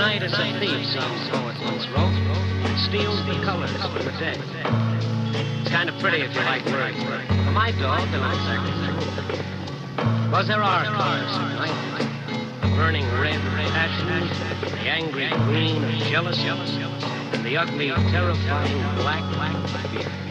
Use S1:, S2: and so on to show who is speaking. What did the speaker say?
S1: night is a thief, some poet once wrote. It steals the colors from the day. It's kind of pretty if you like words. For my dog, they're not exactly true. Because there are colors tonight. The burning red passion, the angry green of jealousy, and the ugly, terrifying black fear.